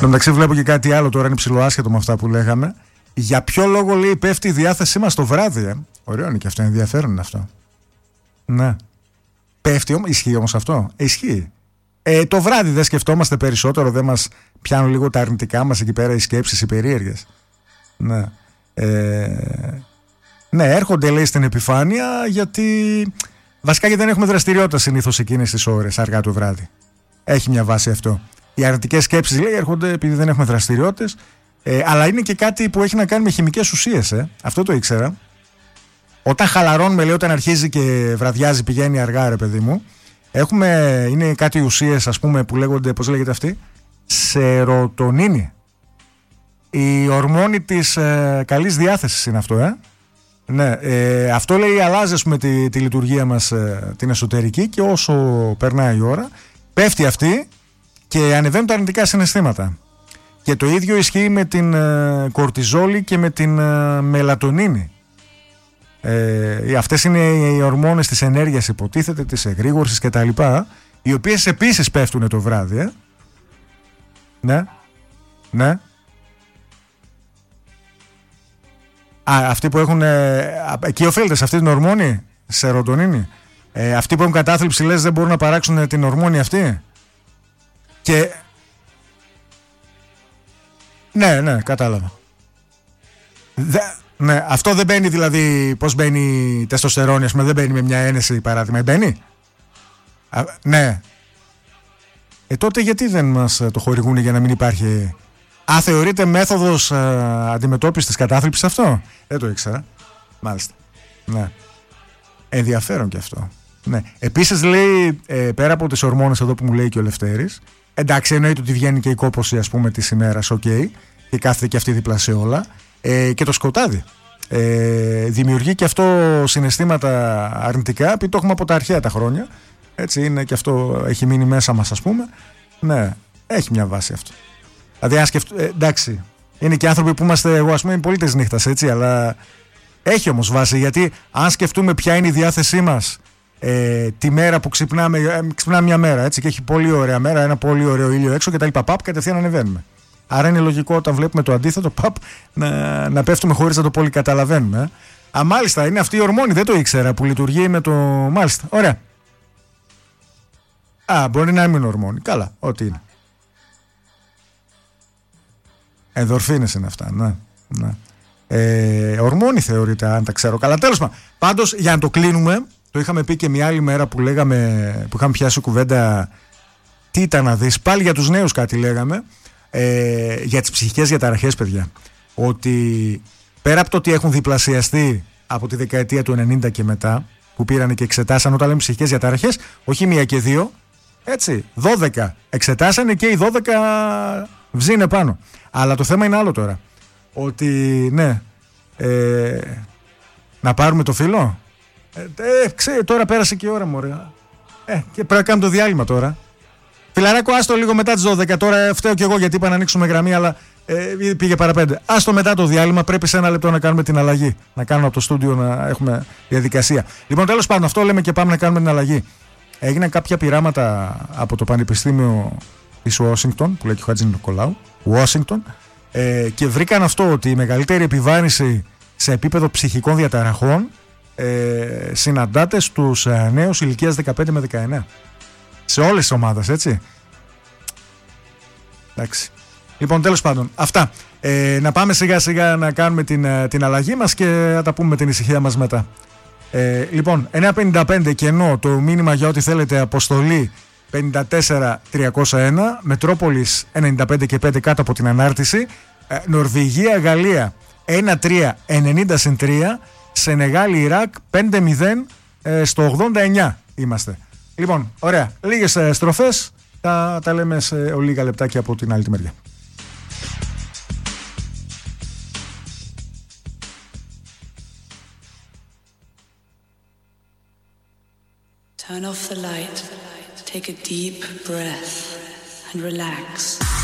τω μεταξύ βλέπω και κάτι άλλο τώρα, είναι ψιλοάσχετο με αυτά που λέγαμε. Για ποιο λόγο, λέει, πέφτει η διάθεσή μας το βράδυ, Ωραίο είναι και αυτό, ενδιαφέρον είναι αυτό. Ναι. Πέφτει, ισχύει όμως αυτό? Ισχύει. Το βράδυ δεν σκεφτόμαστε περισσότερο, δεν μας πιάνουν λίγο τα αρνητικά μας εκεί πέρα, οι σκέψεις, οι περίεργες? Ναι. Ναι, έρχονται, λέει, στην επιφάνεια βασικά γιατί δεν έχουμε δραστηριότητα συνήθως εκείνες τις ώρες, αργά το βράδυ. Έχει μια βάση αυτό. Οι αρνητικές σκέψεις, λέει, έρχονται επειδή δεν έχουμε δραστηριότητες, αλλά είναι και κάτι που έχει να κάνει με χημικές ουσίες. Αυτό το ήξερα. Όταν χαλαρώνουμε, λέει, όταν αρχίζει και βραδιάζει, πηγαίνει αργά, ρε παιδί μου, είναι κάτι ουσίες, ας πούμε, που λέγονται, πώς λέγεται αυτή? Σερωτονίνη. Η ορμόνη της καλής διάθεσης είναι αυτό, Ναι, αυτό, λέει, αλλάζει, ας πούμε, τη λειτουργία μας, την εσωτερική, και όσο περνάει η ώρα πέφτει αυτή και ανεβαίνουν τα αρνητικά συναισθήματα. Και το ίδιο ισχύει με την κορτιζόλη και με την μελατονίνη. Αυτές είναι οι ορμόνες της ενέργειας, υποτίθεται, της εγρήγορσης και τα λοιπά, οι οποίες επίσης πέφτουν το βράδυ. Ναι. Ναι. Αυτοί που έχουν εκεί οφείλεται σε αυτή την ορμόνη, σερωτονίνη. Αυτοί που έχουν κατάθλιψη, λες, δεν μπορούν να παράξουν την ορμόνη αυτή. Και ναι, κατάλαβα. Ναι, αυτό δεν μπαίνει, δηλαδή, πώς μπαίνει η τεστοστερόνη, ας πούμε, δεν μπαίνει με μια ένεση, παράδειγμα, μπαίνει? Ναι. Τότε γιατί δεν μας το χορηγούν για να μην υπάρχει? Θεωρείται μέθοδος αντιμετώπισης της κατάθλιψης αυτό? Δεν το ήξερα. Μάλιστα. Ναι. Ενδιαφέρον και αυτό. Ναι. Επίσης, λέει, πέρα από τις ορμόνες εδώ που μου λέει και ο Λευτέρης, εντάξει, εννοείται ότι βγαίνει και η κόπωση, ας πούμε, της ημέρας, και κάθεται και αυτή δίπλα σε όλα, και το σκοτάδι. Δημιουργεί και αυτό συναισθήματα αρνητικά, επειδή το έχουμε από τα αρχαία τα χρόνια. Έτσι είναι, και αυτό έχει μείνει μέσα μας, ας πούμε. Ναι, έχει μια βάση αυτό. Δηλαδή, αν εντάξει, είναι και άνθρωποι που είμαστε, εγώ, ας πούμε, πολίτες νύχτας, έτσι, αλλά έχει όμως βάση, γιατί αν σκεφτούμε ποια είναι η διάθεσή μας τη μέρα που ξυπνάμε μια μέρα, έτσι, και έχει πολύ ωραία μέρα, ένα πολύ ωραίο ήλιο έξω και τα λοιπά, κατευθείαν ανεβαίνουμε. Άρα είναι λογικό όταν βλέπουμε το αντίθετο, να πέφτουμε χωρίς να το πολύ καταλαβαίνουμε. Μάλιστα, είναι αυτή η ορμόνη, δεν το ήξερα, που λειτουργεί με το. Μάλιστα, ωραία. Μπορεί να μην είναι ορμόνη. Καλά, ό,τι είναι. Ενδορφίνες είναι αυτά, ναι. Ορμόνη θεωρείται, αν τα ξέρω καλά. Τέλος πάντων, πάντως, για να το κλείνουμε, το είχαμε πει και μια άλλη μέρα που είχαμε πιάσει κουβέντα. Τι ήταν να δεις, πάλι για τους νέους κάτι λέγαμε. Για τις ψυχικές διαταραχές, παιδιά, ότι πέρα από το ότι έχουν διπλασιαστεί από τη δεκαετία του 90 και μετά, που πήραν και εξετάσαν, όταν λέμε ψυχικές διαταραχές, όχι μία και δύο, έτσι, 12 εξετάσανε και οι 12 βζίνε πάνω. Αλλά το θέμα είναι άλλο τώρα, ότι ναι, να πάρουμε το φύλλο, τώρα πέρασε και η ώρα, μωρέ, και πρέπει να κάνουμε το διάλειμμα τώρα. Φιλαράκο, άστο λίγο μετά τις 12. Τώρα φταίω κι εγώ γιατί είπα να ανοίξουμε γραμμή, αλλά πήγε παραπέντε. Άστο μετά το διάλειμμα, πρέπει σε ένα λεπτό να κάνουμε την αλλαγή. Να κάνουμε από το στούντιο να έχουμε διαδικασία. Λοιπόν, τέλος πάντων, αυτό λέμε και πάμε να κάνουμε την αλλαγή. Έγιναν κάποια πειράματα από το Πανεπιστήμιο της Ουάσιγκτον, που λέει και ο Χατζη Νικολάου, Ουάσιγκτον, και βρήκαν αυτό, ότι η μεγαλύτερη επιβάρυνση σε επίπεδο ψυχικών διαταραχών συναντάται στους νέους ηλικίας 15 με 19. Σε όλες τις ομάδες, έτσι. Εντάξει. Λοιπόν, τέλος πάντων, αυτά. Να πάμε σιγά σιγά να κάνουμε την αλλαγή μας και να τα πούμε με την ησυχία μας μετά. Λοιπόν, 955 κενό το μήνυμα για ό,τι θέλετε, αποστολή 54301, Μετρόπολης 95 και 5 κάτω από την ανάρτηση, Νορβηγία, Γαλλία 1390-3, Σενεγάλη, Ιράκ 5-0 στο 89 είμαστε. Λοιπόν, ωραία. Λίγες στροφές, τα λέμε σε λίγα λεπτάκια από την άλλη τη μεριά. Turn off the light, take a deep breath and relax.